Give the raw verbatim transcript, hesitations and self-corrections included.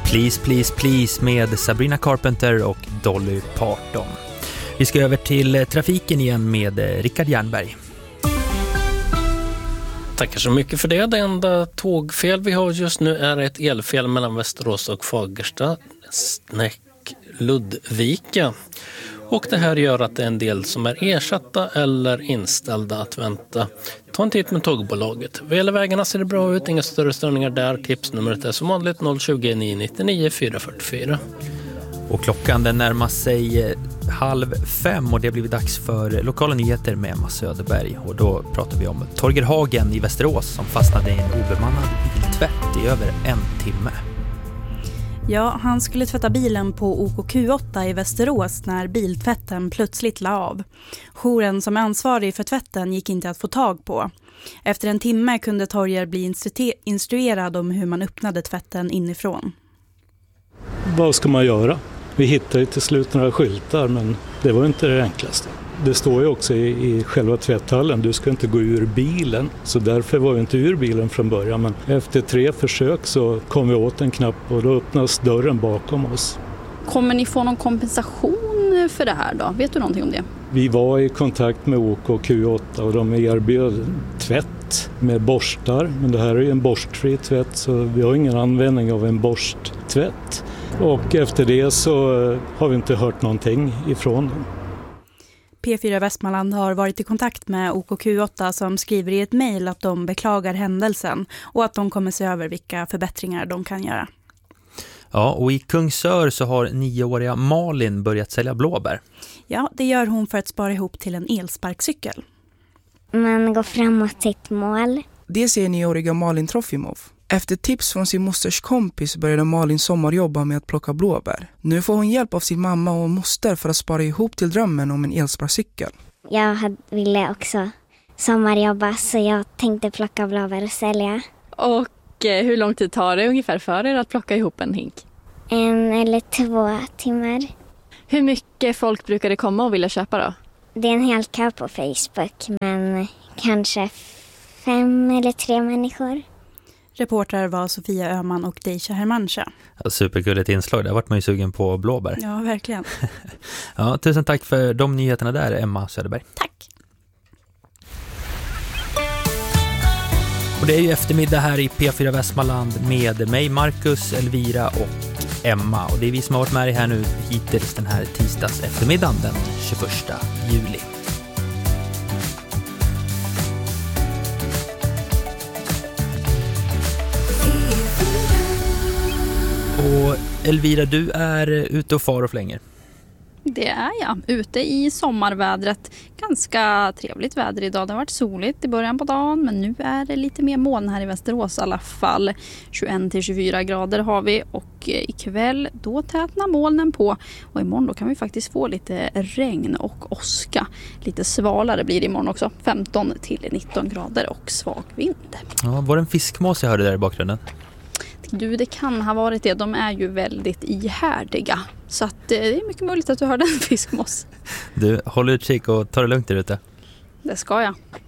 Please, please, please med Sabrina Carpenter och Dolly Parton. Vi ska över till trafiken igen med Rickard Jernberg. Tackar så mycket för det. Det enda tågfel vi har just nu är ett elfel mellan Västerås och Fagersta, Snäck Ludvika. Och det här gör att det är en del som är ersatta eller inställda att vänta. Ta en titt med tågbolaget. Vad gäller vägarna ser det bra ut, inga större störningar där. Tipsnumret är som vanligt noll tjugo nio nittionio fyra fyrtiofyra. Och klockan den närmar sig halv fem och det har blivit dags för lokala nyheter med Emma Söderberg. Och då pratar vi om Torger Hagen i Västerås som fastnade i en obemannad biltvätt i över en timme. Ja, han skulle tvätta bilen på O K Q åtta i Västerås när biltvätten plötsligt la av. Jouren som är ansvarig för tvätten gick inte att få tag på. Efter en timme kunde Torger bli instru- instruerad om hur man öppnade tvätten inifrån. Vad ska man göra? Vi hittade ju till slut några skyltar, men det var inte det enklaste. Det står ju också i, i själva tvätthallen, du ska inte gå ur bilen. Så därför var vi inte ur bilen från början. Men efter tre försök så kom vi åt en knapp och då öppnas dörren bakom oss. Kommer ni få någon kompensation för det här då? Vet du någonting om det? Vi var i kontakt med O K Q åtta och de erbjöd tvätt med borstar. Men det här är ju en borstfri tvätt så vi har ingen användning av en borsttvätt. Och efter det så har vi inte hört någonting ifrån dem. P fyra Västmanland har varit i kontakt med O K Q åtta som skriver i ett mejl att de beklagar händelsen och att de kommer se över vilka förbättringar de kan göra. Ja, och i Kungsör så har nioåriga Malin börjat sälja blåbär. Ja, det gör hon för att spara ihop till en elsparkcykel. Man går framåt sitt mål. Det säger nioåriga Malin Trofimov. Efter tips från sin mosters kompis började Malin sommarjobba med att plocka blåbär. Nu får hon hjälp av sin mamma och moster för att spara ihop till drömmen om en elsparkcykel. Jag ville också sommarjobba så jag tänkte plocka blåbär och sälja. Och eh, hur lång tid tar det ungefär för er att plocka ihop en hink? En eller två timmar. Hur mycket folk brukar det komma och vilja köpa då? Det är en hel kö på Facebook, men kanske fem eller tre människor. Reportrar var Sofia Öhman och Deisha Hermancha. Ja, supergulligt inslag, där vart man ju sugen på blåbär. Ja, verkligen. Ja, tusen tack för de nyheterna där, Emma Söderberg. Tack. Och det är ju eftermiddag här i P fyra Västmanland med mig, Marcus, Elvira och Emma. Och det är vi som har varit med här nu hittills den här tisdags eftermiddagen den tjugoförsta juli. Och Elvira, du är ute och far och flänger. Det är jag. Ute i sommarvädret. Ganska trevligt väder idag. Det har varit soligt i början på dagen, men nu är det lite mer moln här i Västerås i alla fall. tjugoett till tjugofyra grader har vi och ikväll då tätnar molnen på. Och imorgon då kan vi faktiskt få lite regn och åska. Lite svalare blir det imorgon också. femton till nitton grader och svag vind. Ja, var det en fiskmås jag hörde där i bakgrunden? Du, det kan ha varit det. De är ju väldigt ihärdiga. Så att det är mycket möjligt att du hörde en fiskmås. Du, håll utkik och ta det lugnt där ute. Det ska jag.